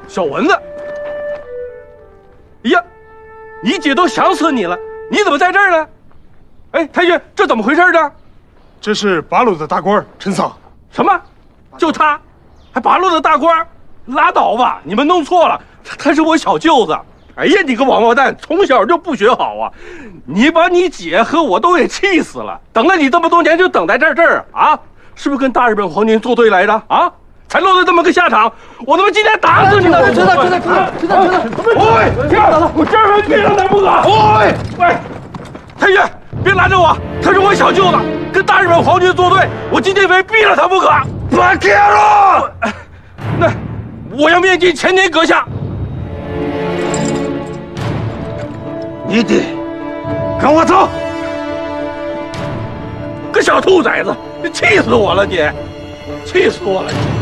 小蚊子。哎呀，你姐都想死你了，你怎么在这儿呢？哎，太君，这怎么回事呢？ 这是八路的大官陈桑。 什么？就他？还八路的大官？拉倒吧，你们弄错了，他是我小舅子。哎呀，你个王八蛋，从小就不学好啊！你把你姐和我都给气死了。等了你这么多年，就等在这儿啊！是不是跟大日本皇军作对来的啊？才落得这么个下场！我他妈今天打死你！ 知道！ 喂，停！我这儿别让他不敢！喂，太君，别拦着我，他是我小舅子，跟大日本皇军作对，我今天非逼了他不可！ 别开了！ 那我要面见前年阁下。 你得跟我走。 个小兔崽子，你气死我了你！气死我了你！